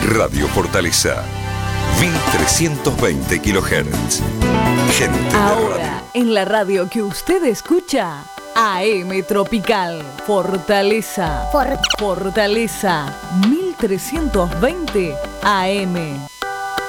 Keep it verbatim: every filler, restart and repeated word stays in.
Radio Fortaleza, mil trescientos veinte kilohertz. Gente Ahora, de radio. en la radio que usted escucha, A M Tropical, Fortaleza. For- Fortaleza, mil trescientos veinte A M.